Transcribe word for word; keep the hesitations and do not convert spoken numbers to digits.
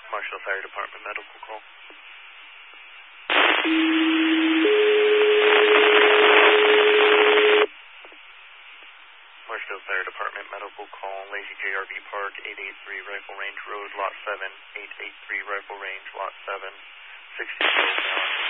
Marshall Fire Department medical call. Marshall Fire Department medical call, Lazy J R V Park, eight eighty-three Rifle Range Road, Lot seven, eight eighty-three Rifle Range, Lot seven, sixty-four.